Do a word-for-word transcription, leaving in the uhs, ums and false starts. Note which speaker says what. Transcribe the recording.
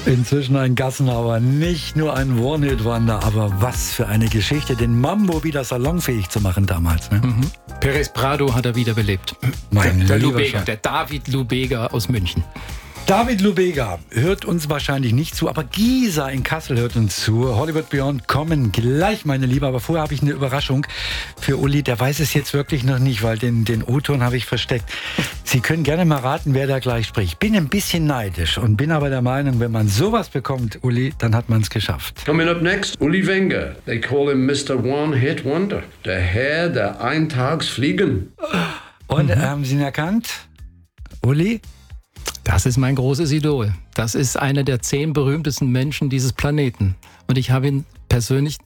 Speaker 1: Inzwischen ein Gassenhauer, nicht nur ein One-Hit-Wonder, aber was für eine Geschichte, den Mambo wieder salonfähig zu machen damals. Ne?
Speaker 2: Mhm. Perez Prado hat er wiederbelebt.
Speaker 1: Mein
Speaker 2: der, der
Speaker 1: lieber
Speaker 2: Lubega,
Speaker 1: Schatz.
Speaker 2: der David Lubega aus München.
Speaker 1: David Lubega hört uns wahrscheinlich nicht zu, aber Gisa in Kassel hört uns zu. Hollywood Beyond kommen gleich, meine Liebe. Aber vorher habe ich eine Überraschung für Uli. Der weiß es jetzt wirklich noch nicht, weil den, den O-Ton habe ich versteckt. Sie können gerne mal raten, wer da gleich spricht. Bin ein bisschen neidisch und bin aber der Meinung, wenn man sowas bekommt, Uli, dann hat man es geschafft.
Speaker 3: Coming up next, Uli Wenger. They call him Mister One-Hit Wonder. Der Herr der Eintagsfliegen.
Speaker 1: Und mhm. haben Sie ihn erkannt? Uli?
Speaker 2: Das ist mein großes Idol. Das ist einer der zehn berühmtesten Menschen dieses Planeten. Und ich habe ihn persönlich